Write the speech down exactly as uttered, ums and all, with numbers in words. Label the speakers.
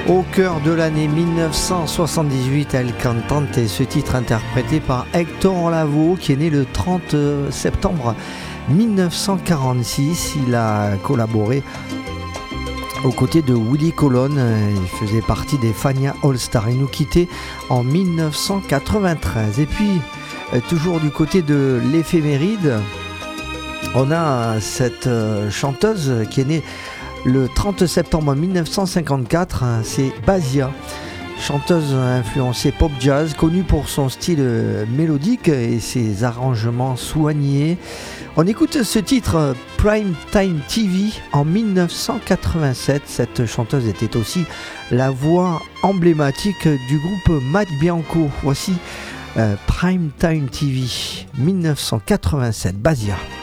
Speaker 1: Au cœur de l'année dix-neuf cent soixante-dix-huit, El Cantante, ce titre interprété par Hector Lavoe, qui est né le trente septembre dix-neuf cent quarante-six. Il a collaboré aux côtés de Willie Colon. Il faisait partie des Fania All Stars. Il nous quittait en dix-neuf cent quatre-vingt-treize. Et puis, toujours du côté de l'éphéméride, on a cette chanteuse qui est née le trente septembre dix-neuf cent cinquante-quatre, c'est Basia, chanteuse influencée pop jazz, connue pour son style mélodique et ses arrangements soignés. On écoute ce titre Prime Time T V en dix-neuf cent quatre-vingt-sept. Cette chanteuse était aussi la voix emblématique du groupe Matt Bianco. Voici euh, Prime Time T V dix-neuf cent quatre-vingt-sept, Basia.